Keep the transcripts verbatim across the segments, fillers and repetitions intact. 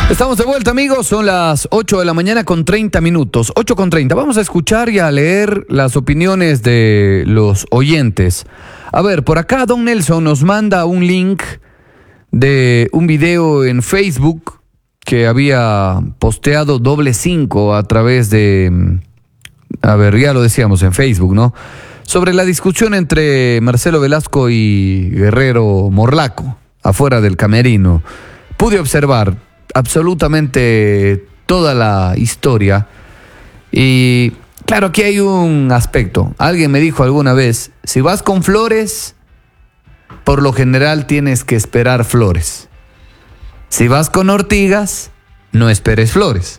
Estamos de vuelta, amigos, son las ocho de la mañana con treinta minutos, ocho con treinta. Vamos a escuchar y a leer las opiniones de los oyentes. A ver, por acá Don Nelson nos manda un link de un video en Facebook que había posteado Doble Cinco a través de, a ver, ya lo decíamos en Facebook, ¿no? Sobre la discusión entre Marcelo Velasco y Guerrero Morlaco, afuera del camerino. Pude observar absolutamente toda la historia y claro, aquí hay un aspecto. Alguien me dijo alguna vez, si vas con flores, por lo general tienes que esperar flores. Si vas con ortigas, no esperes flores.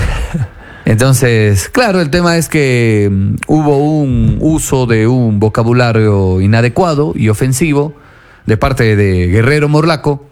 Entonces, claro, el tema es que um, hubo un uso de un vocabulario inadecuado y ofensivo de parte de Guerrero Morlaco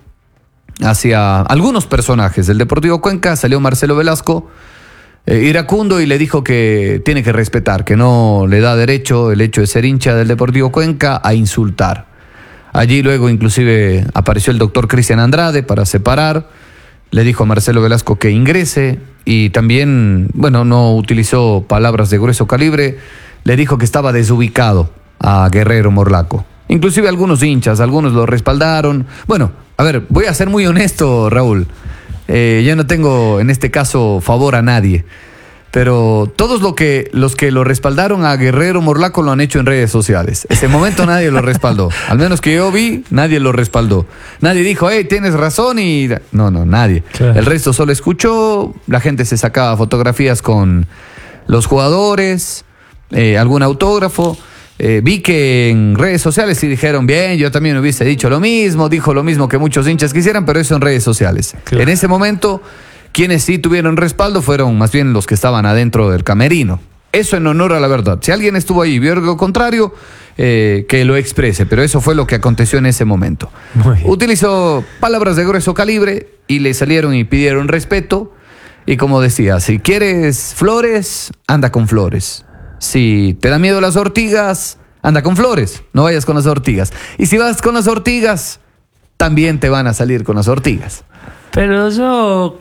hacia algunos personajes del Deportivo Cuenca. Salió Marcelo Velasco eh, iracundo y le dijo que tiene que respetar, que no le da derecho el hecho de ser hincha del Deportivo Cuenca a insultar. Allí luego inclusive apareció el doctor Cristian Andrade para separar, le dijo a Marcelo Velasco que ingrese y también, bueno, no utilizó palabras de grueso calibre, le dijo que estaba desubicado a Guerrero Morlaco. Inclusive algunos hinchas, algunos lo respaldaron. Bueno, a ver, voy a ser muy honesto, Raúl. Eh, yo no tengo en este caso favor a nadie, pero todos lo que, los que lo respaldaron a Guerrero Morlaco lo han hecho en redes sociales. Ese momento nadie lo respaldó. Al menos que yo vi, nadie lo respaldó. Nadie dijo, hey, tienes razón y... No, no, nadie. Claro. El resto solo escuchó, la gente se sacaba fotografías con los jugadores, eh, algún autógrafo. Eh, vi que en redes sociales sí dijeron, bien, yo también hubiese dicho lo mismo, dijo lo mismo que muchos hinchas quisieran, pero eso en redes sociales. Claro. En ese momento, quienes sí tuvieron respaldo fueron más bien los que estaban adentro del camerino. Eso en honor a la verdad. Si alguien estuvo ahí y vio algo contrario, eh, que lo exprese, pero eso fue lo que aconteció en ese momento. Utilizó palabras de grueso calibre y le salieron y pidieron respeto. Y como decía, si quieres flores, anda con flores. Si te da miedo las ortigas, anda con flores, no vayas con las ortigas. Y si vas con las ortigas, también te van a salir con las ortigas. Pero yo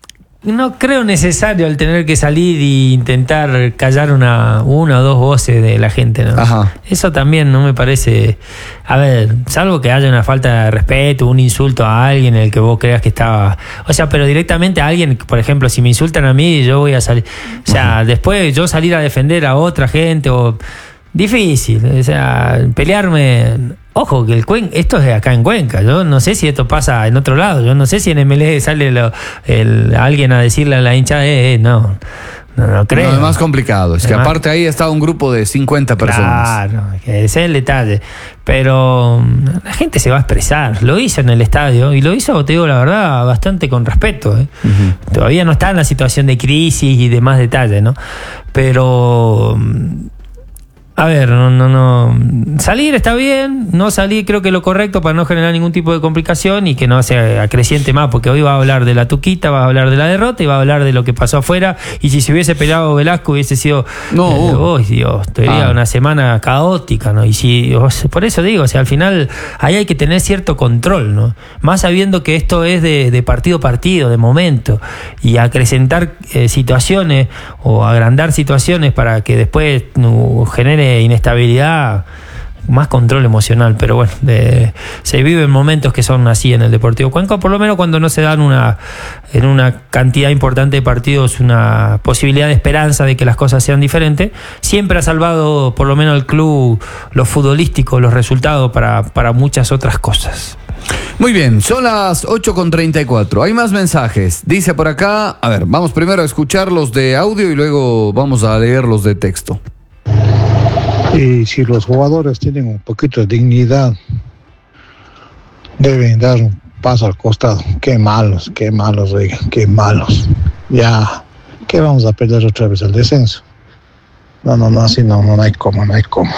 no creo necesario el tener que salir e intentar callar una, una o dos voces de la gente, ¿no? Ajá. Eso también no me parece... A ver, salvo que haya una falta de respeto, un insulto a alguien en el que vos creas que estaba... O sea, pero directamente a alguien, por ejemplo, si me insultan a mí, yo voy a salir... O sea, ajá, después yo salir a defender a otra gente o... Difícil, o sea, pelearme... Ojo, que el Cuen... esto es acá en Cuenca, yo no sé si esto pasa en otro lado, yo no sé si en M L E sale lo, el, alguien a decirle a la hinchada, eh, eh, no, no, no creo. No, es más complicado, es, es que más... aparte ahí está un grupo de cincuenta personas. Claro, ese es el detalle, pero la gente se va a expresar, lo hizo en el estadio y lo hizo, te digo la verdad, bastante con respeto, ¿eh? Uh-huh. Todavía no está en la situación de crisis y demás detalles, ¿no? Pero... A ver, no, no, no. Salir está bien, no salir creo que lo correcto para no generar ningún tipo de complicación y que no se acreciente más, porque hoy va a hablar de la tuquita, va a hablar de la derrota y va a hablar de lo que pasó afuera. Y si se hubiese peleado Velasco hubiese sido, no, eh, oh Dios, te diría ah. una semana caótica, ¿no? Y si, por eso digo, o sea, al final ahí hay que tener cierto control, ¿no? Más sabiendo que esto es de, de partido a partido, de momento, y acrecentar eh, situaciones o agrandar situaciones para que después no genere inestabilidad, más control emocional, pero bueno, de, se viven momentos que son así en el Deportivo Cuenca, por lo menos cuando no se dan una en una cantidad importante de partidos una posibilidad de esperanza de que las cosas sean diferentes. Siempre ha salvado por lo menos el club, lo futbolístico, los resultados para, para muchas otras cosas. Muy bien, son las ocho con treinta y cuatro. Hay más mensajes. Dice por acá, a ver, vamos primero a escuchar los de audio y luego vamos a leer los de texto. Y si los jugadores tienen un poquito de dignidad, deben dar un paso al costado. Qué malos, qué malos, oigan, qué malos. Ya, ¿qué vamos a perder otra vez el descenso? No, no, no, así no, no, no hay cómo, no hay cómo.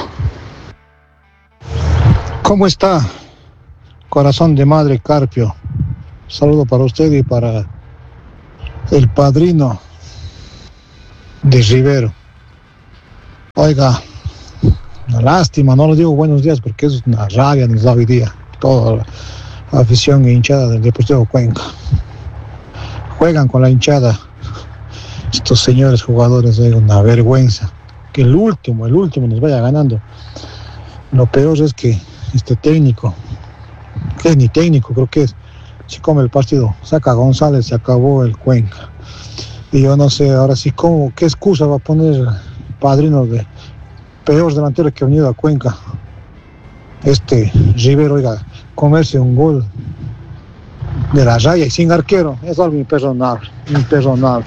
¿Cómo está? Corazón de madre Carpio. Saludo para usted y para el padrino de Rivero. Oiga, una lástima, no le digo buenos días porque es una rabia nos da hoy día toda la afición e hinchada del Deportivo Cuenca. juegan con la hinchada. Estos señores jugadores, es una vergüenza. Que el último, el último nos vaya ganando. Lo peor es que este técnico, que es ni técnico, creo que es, se come el partido, saca a González, se acabó el Cuenca. Y yo no sé, ahora sí, cómo, qué excusa va a poner el padrino de peor delantero que ha venido a Cuenca. Este Rivero, oiga, comerse un gol de la raya y sin arquero, es algo imperdonable, imperdonable.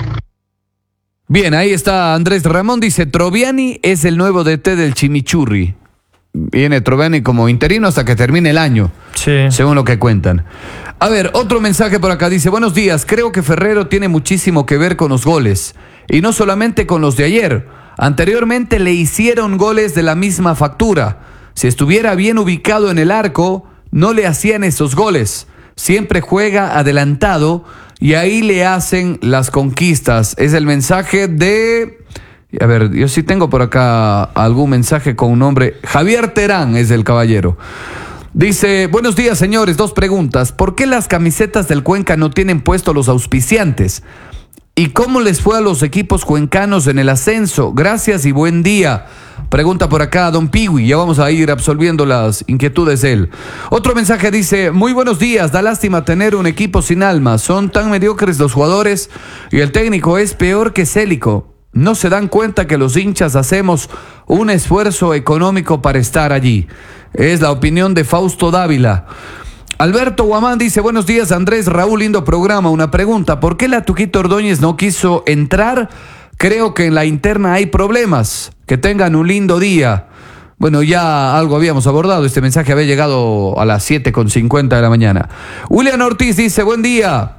Bien, ahí está Andrés Ramón, dice, Troviani es el nuevo D T del Chimichurri. Viene Troviani como interino hasta que termine el año, Sí. según lo que cuentan. A ver, otro mensaje por acá, dice, buenos días, creo que Ferrero tiene muchísimo que ver con los goles, y no solamente con los de ayer. Anteriormente le hicieron goles de la misma factura. Si estuviera bien ubicado en el arco, no le hacían esos goles. Siempre juega adelantado y ahí le hacen las conquistas. Es el mensaje de... A ver, yo sí tengo por acá algún mensaje con un nombre. Javier Terán es el caballero. Dice, buenos días señores, dos preguntas. ¿Por qué las camisetas del Cuenca no tienen puesto los auspiciantes? ¿Y cómo les fue a los equipos cuencanos en el ascenso? Gracias y buen día. Pregunta por acá a don Piwi, ya vamos a ir absolviendo las inquietudes de él. Otro mensaje dice, muy buenos días, da lástima tener un equipo sin alma, son tan mediocres los jugadores y el técnico es peor que Célico. No se dan cuenta que los hinchas hacemos un esfuerzo económico para estar allí. Es la opinión de Fausto Dávila. Alberto Guamán dice, buenos días Andrés, Raúl, lindo programa. Una pregunta, ¿por qué la Tuquito Ordóñez no quiso entrar? Creo que en la interna hay problemas. Que tengan un lindo día. Bueno, ya algo habíamos abordado. Este mensaje había llegado a las siete con cincuenta de la mañana. William Ortiz dice, buen día.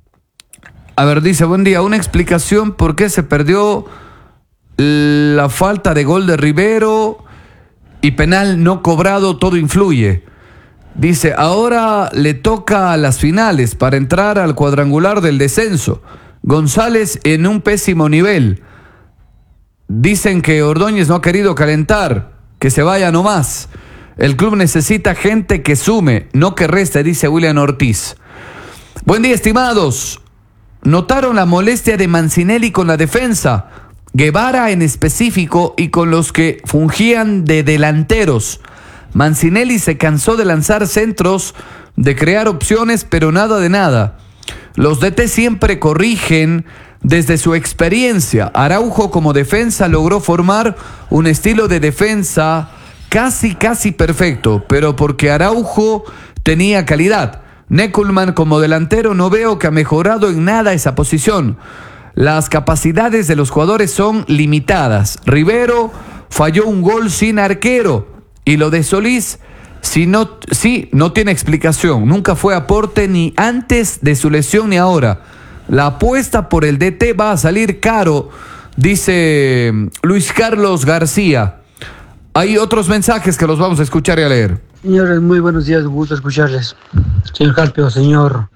A ver, dice, buen día. Una explicación por qué se perdió la falta de gol de Rivero y penal no cobrado, todo influye. Dice, ahora le toca a las finales para entrar al cuadrangular del descenso. González en un pésimo nivel. Dicen que Ordóñez no ha querido calentar, que se vaya nomás. El club necesita gente que sume, no que reste, dice William Ortiz. Buen día, estimados. ¿Notaron la molestia de Mancinelli con la defensa? Guevara en específico y con los que fungían de delanteros. Mancinelli se cansó de lanzar centros, de crear opciones, pero nada de nada. Los D T siempre corrigen desde su experiencia. Araujo como defensa logró formar un estilo de defensa casi, casi perfecto, pero porque Araujo tenía calidad. Neckelman como delantero no veo que ha mejorado en nada esa posición. Las capacidades de los jugadores son limitadas. Rivero falló un gol sin arquero. Y lo de Solís, si no, sí, no tiene explicación. Nunca fue aporte ni antes de su lesión ni ahora. La apuesta por el D T va a salir caro, dice Luis Carlos García. Hay otros mensajes que los vamos a escuchar y a leer. Señores, muy buenos días, un gusto escucharles. Señor Carpio, señor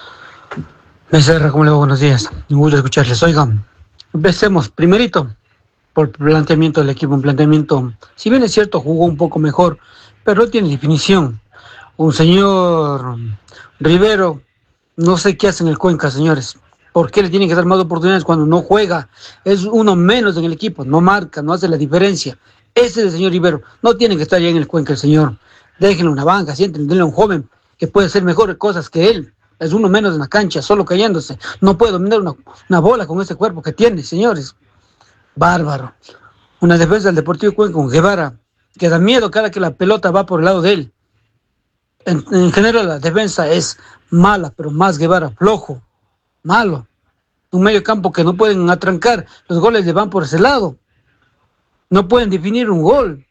Becerra, ¿cómo le va? Buenos días, un gusto escucharles. Oigan, empecemos primerito por el planteamiento del equipo, un planteamiento, si bien es cierto, jugó un poco mejor, pero no tiene definición. Un señor Rivero, no sé qué hace en el Cuenca, señores. ¿Por qué le tienen que dar más oportunidades cuando no juega? Es uno menos en el equipo, no marca, no hace la diferencia. Ese es el señor Rivero, no tiene que estar ya en el Cuenca el señor. Déjenlo una banca, siéntenle, denle a un joven que puede hacer mejores cosas que él. Es uno menos en la cancha, solo cayéndose. No puede dominar una, una bola con ese cuerpo que tiene, señores. Bárbaro. Una defensa del Deportivo Cuenca con Guevara, que da miedo cada que la pelota va por el lado de él. En, en general la defensa es mala, pero más Guevara, flojo, malo. Un medio campo que no pueden atrancar, los goles le van por ese lado. No pueden definir un gol.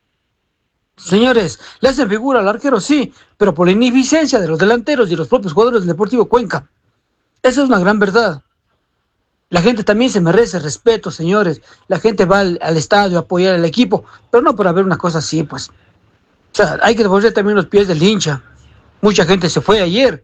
Señores, le hacen figura al arquero, sí, pero por la ineficiencia de los delanteros y los propios jugadores del Deportivo Cuenca. Esa es una gran verdad. La gente también se merece respeto, señores. La gente va al, al estadio a apoyar al equipo, pero no por haber una cosa así, pues. O sea, hay que devolver también los pies del hincha. Mucha gente se fue ayer.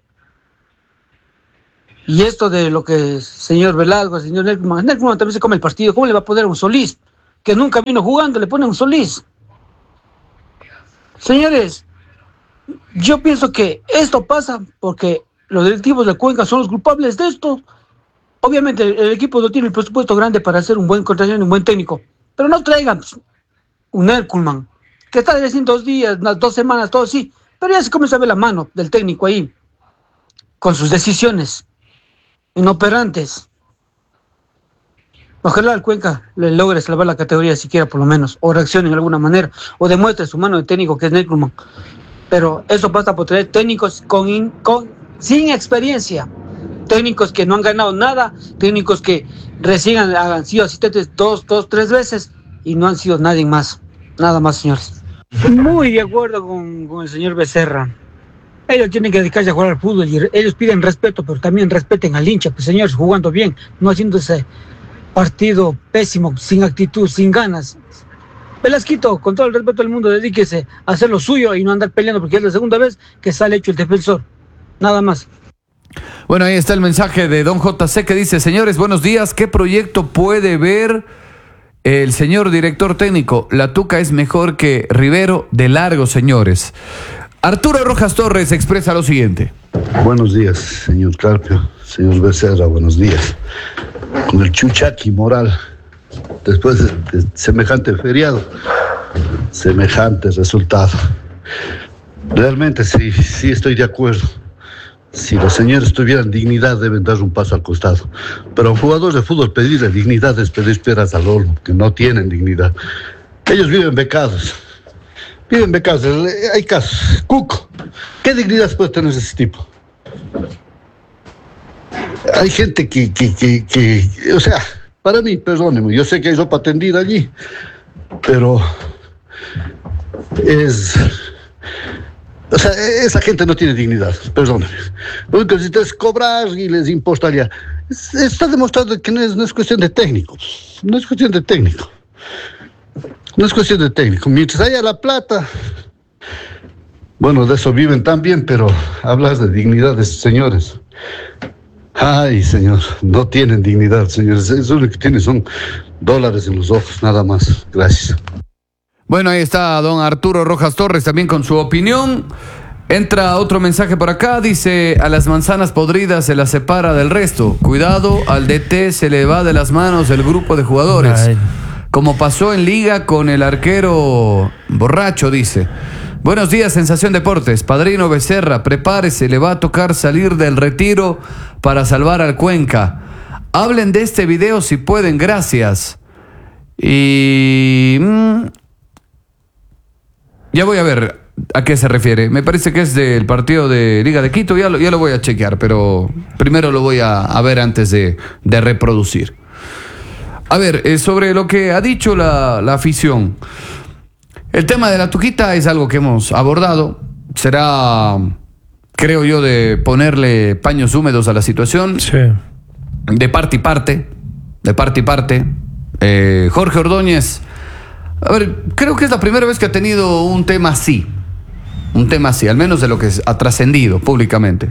Y esto de lo que el señor Velasco, el señor Neckelman, Neckelman también se come el partido. ¿Cómo le va a poner a un Solís? Que nunca vino jugando, le pone un Solís. Señores, yo pienso que esto pasa porque los directivos de Cuenca son los culpables de esto. Obviamente el equipo no tiene el presupuesto grande para hacer un buen contratación y un buen técnico, pero no traigan un Erkulman, que está recién dos días, unas dos semanas, todo así, pero ya se comienza a ver la mano del técnico ahí, con sus decisiones inoperantes. Ojalá al Cuenca le logre salvar la categoría siquiera por lo menos, o reaccione de alguna manera, o demuestre su mano de técnico que es Erkulman. Pero eso pasa por tener técnicos con, in, con sin experiencia, técnicos que no han ganado nada, técnicos que recién han, han sido asistentes dos, dos, tres veces y no han sido nadie más. Nada más, señores. Muy de acuerdo con, con el señor Becerra. Ellos tienen que dedicarse a jugar al fútbol y ellos piden respeto, pero también respeten al hincha, pues señores, jugando bien, no haciendo ese partido pésimo, sin actitud, sin ganas. Velasquito, con todo el respeto del mundo, dedíquese a hacer lo suyo y no andar peleando, porque es la segunda vez que sale hecho el defensor. Nada más. Bueno, ahí está el mensaje de don J C que dice: señores, buenos días, ¿qué proyecto puede ver el señor director técnico? La Tuca es mejor que Rivero de largo, señores. Arturo Rojas Torres expresa lo siguiente. Buenos días, señor Carpio, señor Becerra, buenos días. Con el chuchaqui moral, después de, de semejante feriado, semejante resultado. Realmente sí, sí estoy de acuerdo. Si los señores tuvieran dignidad, deben dar un paso al costado. Pero a un jugador de fútbol pedirle dignidad es pedir piedras al olmo, que no tienen dignidad. Ellos viven becados. Viven becados. Hay casos. Cuco, ¿qué dignidad puede tener ese tipo? Hay gente que, que, que, que, o sea, para mí, perdónenme, yo sé que hay ropa tendida allí, pero es... O sea, esa gente no tiene dignidad, perdónenme. Lo único que necesita es cobrar y les importa ya. Es, está demostrado que no es, no es cuestión de técnico. No es cuestión de técnico. No es cuestión de técnico. Mientras haya la plata, bueno, de eso viven también, pero hablas de dignidad de esos señores. Ay, señor, no tienen dignidad, señores. Eso lo que tienen son dólares en los ojos, nada más. Gracias. Bueno, ahí está don Arturo Rojas Torres también con su opinión. Entra otro mensaje por acá, dice: a las manzanas podridas se las separa del resto. Cuidado, al D T se le va de las manos el grupo de jugadores. Ay. Como pasó en Liga con el arquero borracho, dice. Buenos días, Sensación Deportes. Padrino Becerra, prepárese, le va a tocar salir del retiro para salvar al Cuenca. Hablen de este video si pueden, gracias. Y... Mmm, ya voy a ver a qué se refiere. Me parece que es del partido de Liga de Quito. Ya lo, ya lo voy a chequear, pero primero lo voy a, a ver antes de, de reproducir. A ver, eh, sobre lo que ha dicho la, la afición. El tema de la Tuquita es algo que hemos abordado. Será, creo yo, de ponerle paños húmedos a la situación. Sí. De parte y parte. De parte y parte. Eh, Jorge Ordóñez... A ver, creo que es la primera vez que ha tenido un tema así. Un tema así, al menos de lo que ha trascendido públicamente.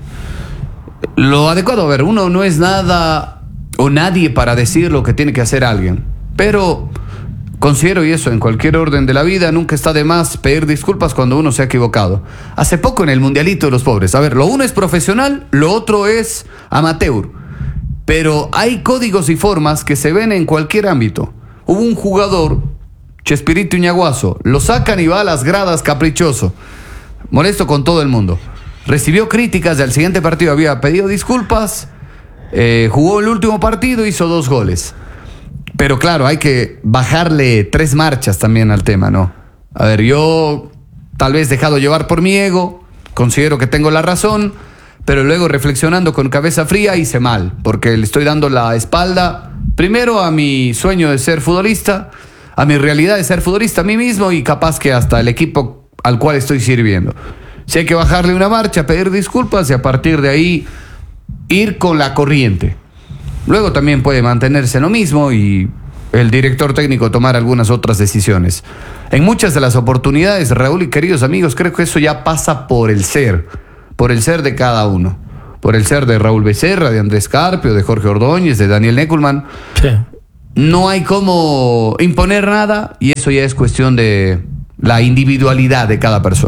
Lo adecuado, a ver, uno no es nada o nadie para decir lo que tiene que hacer alguien. Pero considero, y eso en cualquier orden de la vida, nunca está de más pedir disculpas cuando uno se ha equivocado. Hace poco en el Mundialito de los Pobres, a ver, lo uno es profesional, lo otro es amateur. Pero hay códigos y formas que se ven en cualquier ámbito. Hubo un jugador... Chespirito Iñaguazo, lo sacan y va a las gradas caprichoso, molesto con todo el mundo. Recibió críticas, y al siguiente partido había pedido disculpas, eh, jugó el último partido, hizo dos goles. Pero claro, hay que bajarle tres marchas también al tema, ¿no? A ver, yo tal vez dejado llevar por mi ego, considero que tengo la razón, pero luego reflexionando con cabeza fría hice mal, porque le estoy dando la espalda primero a mi sueño de ser futbolista, a mi realidad de ser futbolista, a mí mismo y capaz que hasta el equipo al cual estoy sirviendo. Si hay que bajarle una marcha, pedir disculpas y a partir de ahí ir con la corriente. Luego también puede mantenerse lo mismo y el director técnico tomar algunas otras decisiones. En muchas de las oportunidades, Raúl y queridos amigos, creo que eso ya pasa por el ser, por el ser de cada uno. Por el ser de Raúl Becerra, de Andrés Carpio, de Jorge Ordóñez, de Daniel Neckelman. Sí. No hay cómo imponer nada y eso ya es cuestión de la individualidad de cada persona.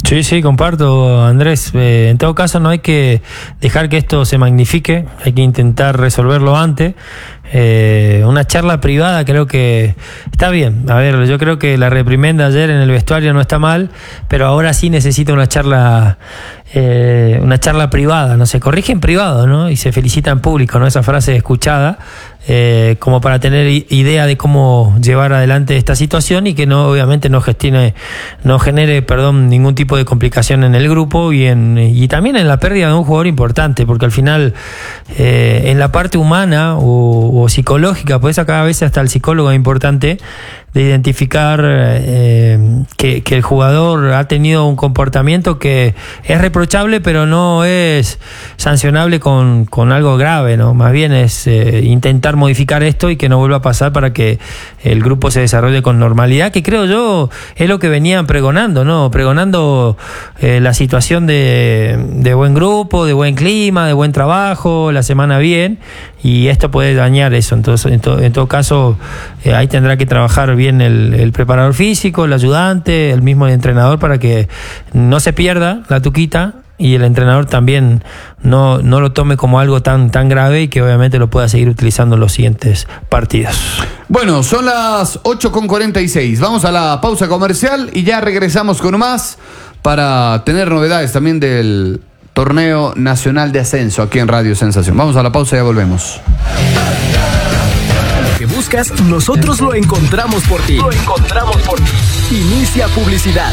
Sí, sí, comparto, Andrés. Eh, en todo caso, no hay que dejar que esto se magnifique, hay que intentar resolverlo antes. Eh, una charla privada creo que está bien. A ver, yo creo que la reprimenda ayer en el vestuario no está mal, pero ahora sí necesita una charla eh, una charla privada, no se corrige en privado, ¿no? Y se felicita en público, ¿no? Esa frase escuchada, eh, como para tener idea de cómo llevar adelante esta situación y que no, obviamente no gestione, no genere, perdón, ningún tipo de complicación en el grupo y en y también en la pérdida de un jugador importante, porque al final eh, en la parte humana o, o psicológica, pues acá a veces hasta el psicólogo es importante de identificar eh, que, que el jugador ha tenido un comportamiento que es reprochable, pero no es sancionable con, con algo grave, ¿no? Más bien es eh, intentar modificar esto y que no vuelva a pasar para que el grupo se desarrolle con normalidad, que creo yo es lo que venían pregonando, ¿no? Pregonando eh, la situación de, de buen grupo, de buen clima, de buen trabajo, la semana bien, y esto puede dañar eso. Entonces, en, to, en todo caso, eh, ahí tendrá que trabajar bien El, el preparador físico, el ayudante, el mismo entrenador, para que no se pierda la tuquita y el entrenador también no, no lo tome como algo tan, tan grave y que obviamente lo pueda seguir utilizando en los siguientes partidos. Bueno, son las ocho con cuarenta y seis. Vamos a la pausa comercial y ya regresamos con más para tener novedades también del Torneo Nacional de Ascenso aquí en Radio Sensación. Vamos a la pausa y ya volvemos. Que buscas, nosotros lo encontramos por ti. Lo encontramos por ti. Inicia publicidad.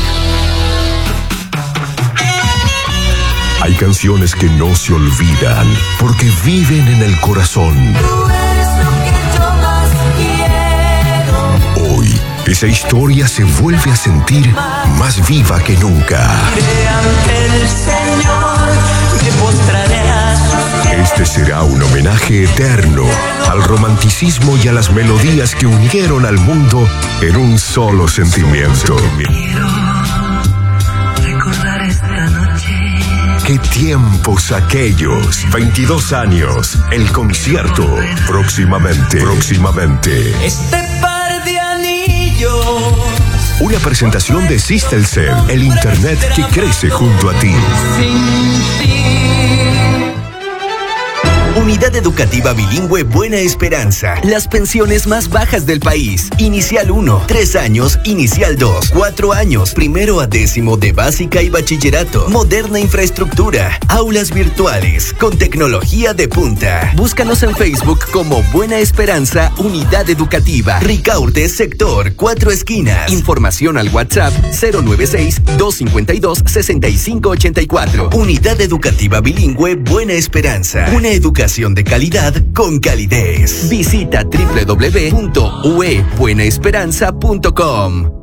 Hay canciones que no se olvidan porque viven en el corazón. Tú eres lo que yo más quiero. Hoy, esa historia se vuelve a sentir más viva que nunca. Ante el Señor me postraré a sus pies. Este será un homenaje eterno al romanticismo y a las melodías que unieron al mundo en un solo sentimiento. Quiero recordar esta noche. ¡Qué tiempos aquellos! veintidós años, el concierto. Próximamente, próximamente. Este par de anillos. Una presentación de Sistelcel, el internet que crece junto a ti. Sin ti. Unidad Educativa Bilingüe Buena Esperanza. Las pensiones más bajas del país. Inicial uno, tres años, Inicial dos, cuatro años, primero a décimo de básica y bachillerato. Moderna infraestructura, aulas virtuales, con tecnología de punta. Búscanos en Facebook como Buena Esperanza Unidad Educativa. Ricaurte, sector Cuatro Esquinas. Información al WhatsApp cero nueve seis, dos cinco dos, seis cinco ocho cuatro. Unidad Educativa Bilingüe Buena Esperanza. Una educación de calidad con calidez. Visita doble u doble u doble u punto u e buena esperanza punto com.